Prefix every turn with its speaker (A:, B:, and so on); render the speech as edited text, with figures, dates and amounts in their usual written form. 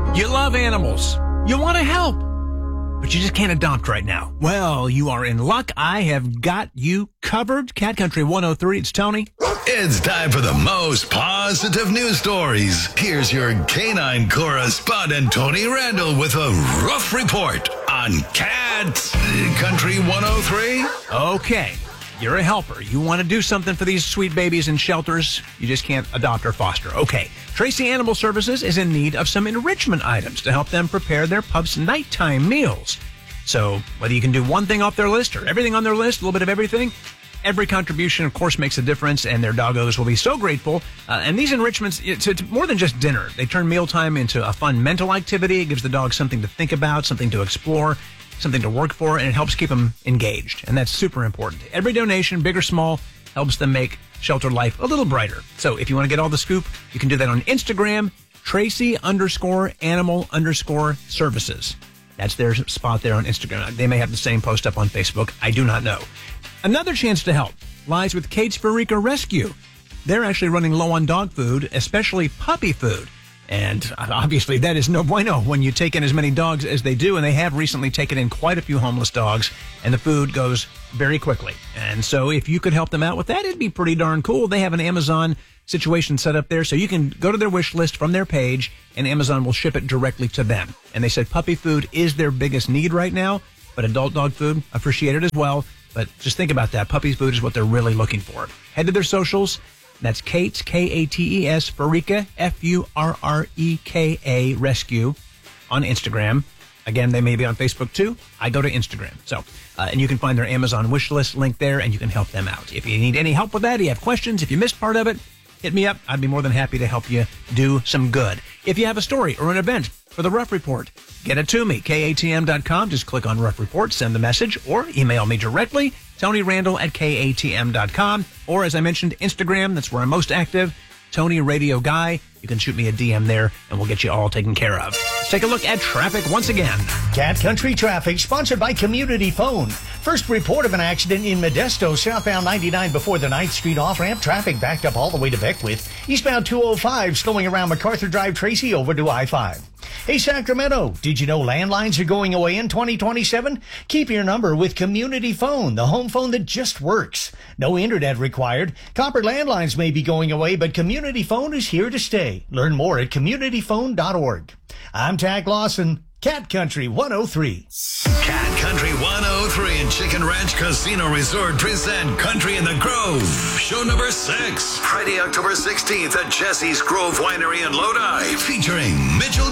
A: You love animals. You want to help, but you just can't adopt right now. Well, you are in luck. I have got you covered. Cat Country 103, it's Tony.
B: It's time for the most positive news stories. Here's your canine correspondent, Tony Randall, with a rough report on Cat Country 103.
A: Okay, you're a helper. You want to do something for these sweet babies in shelters. You just can't adopt or foster. Okay, Tracy Animal Services is in need of some enrichment items to help them prepare their pups' nighttime meals. So whether you can do one thing off their list or everything on their list, a little bit of everything, every contribution, of course, makes a difference, and their doggos will be so grateful. And these enrichments, it's more than just dinner. They turn mealtime into a fun mental activity. It gives the dog something to think about, something to explore, something to work for, and it helps keep them engaged. And that's super important. Every donation, big or small, helps them make shelter life a little brighter. So if you want to get all the scoop, you can do that on Instagram, Tracy_animal_services. That's their spot there on Instagram. They may have the same post up on Facebook. I do not know. Another chance to help lies with Kate's Furika Rescue. They're actually running low on dog food, especially puppy food. And obviously that is no bueno when you take in as many dogs as they do. And they have recently taken in quite a few homeless dogs, and the food goes very quickly. And so if you could help them out with that, it'd be pretty darn cool. They have an Amazon situation set up there, so you can go to their wish list from their page, and Amazon will ship it directly to them. And they said puppy food is their biggest need right now, but adult dog food, appreciated as well. But just think about that. Puppy food is what they're really looking for. Head to their socials. That's Kate's, Kates, Furika, Furreka Rescue on Instagram. Again, they may be on Facebook too. I go to Instagram. So, and you can find their Amazon wish list link there, and you can help them out. If you need any help with that, you have questions, if you missed part of it, hit me up. I'd be more than happy to help you do some good. If you have a story or an event for the Rough Report, get it to me, KATM.com. Just click on Rough Report, send the message, or email me directly, TonyRandall@KATM.com. Or, as I mentioned, Instagram. That's where I'm most active, Tony Radio Guy. You can shoot me a DM there, and we'll get you all taken care of. Let's take a look at traffic once again.
C: Cat Country Traffic, sponsored by Community Phone. First report of an accident in Modesto, southbound 99 before the 9th Street off-ramp. Traffic backed up all the way to Beckwith. Eastbound 205, slowing around MacArthur Drive, Tracy, over to I-5. Hey, Sacramento, did you know landlines are going away in 2027? Keep your number with Community Phone, the home phone that just works. No internet required. Copper landlines may be going away, but Community Phone is here to stay. Learn more at communityphone.org. I'm Tack Lawson, Cat Country 103.
B: Cat Country 103 and Chicken Ranch Casino Resort present Country in the Grove. Show number 6. Friday, October 16th at Jesse's Grove Winery in Lodi. Featuring